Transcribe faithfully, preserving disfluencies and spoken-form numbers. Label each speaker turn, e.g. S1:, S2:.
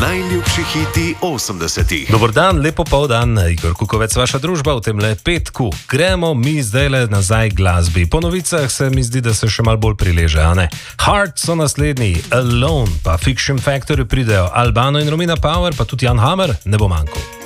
S1: Najljubši hiti osemdesetih.
S2: Dober dan, lepo povdan, Igor Kukovec, vaša družba v tem le petku. Gremo mi zdaj le nazaj glasbi. Po novicah se mi zdi, da se še malo bolj prileže, a ne? Heart so naslednji, Alone, pa Fiction Factory pridejo, Albano in Romina Power, pa tudi Jan Hammer ne bo manjkal.